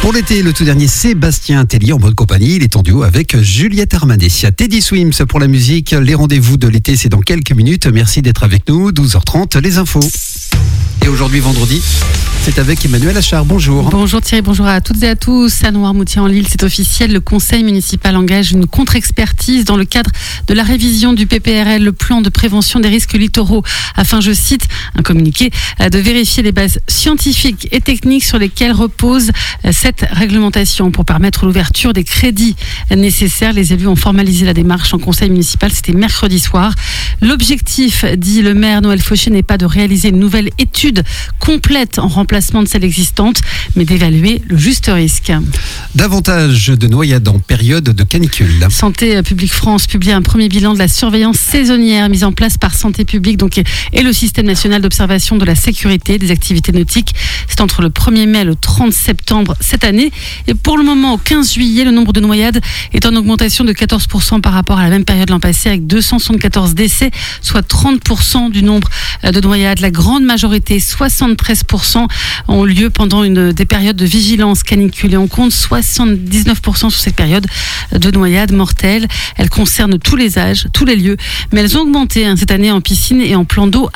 Pour l'été, le tout dernier Sébastien Tellier en bonne compagnie. Il est en duo avec Juliette Armanet. Teddy Swims pour la musique. Les rendez-vous de l'été, c'est dans quelques minutes. Merci d'être avec nous. 12h30, les infos. Et aujourd'hui, vendredi, c'est avec Emmanuel Achard. Bonjour. Bonjour Thierry, bonjour à toutes et à tous. À Noirmoutier-en-l'Île, c'est officiel. Le conseil municipal engage une contre-expertise dans le cadre de la révision du PPRL, le plan de prévention des risques littoraux, afin, je cite, un communiqué, de vérifier les bases scientifiques et techniques sur lesquelles repose cette réglementation pour permettre l'ouverture des crédits nécessaires. Les élus ont formalisé la démarche en conseil municipal. C'était mercredi soir. L'objectif, dit le maire Noël Fauché, n'est pas de réaliser une nouvelle étude complète en remplacement de celle existante, mais d'évaluer le juste risque. Davantage de noyades en période de canicule. Santé publique France publie un premier bilan de la surveillance saisonnière mise en place par Santé publique et le système national d'observation de la sécurité des activités nautiques. C'est entre le 1er mai et le 30 septembre cette année. Et pour le moment, au 15 juillet, le nombre de noyades est en augmentation de 14% par rapport à la même période l'an passé, avec 274 décès, soit 30% du nombre de noyades. La grande majorité, 73%, ont lieu pendant des périodes de vigilance canicule. Et on compte 79% sur cette période de noyades mortelles. Elles concernent tous les âges, tous les lieux, mais elles ont augmenté cette année en piscine et en plan d'eau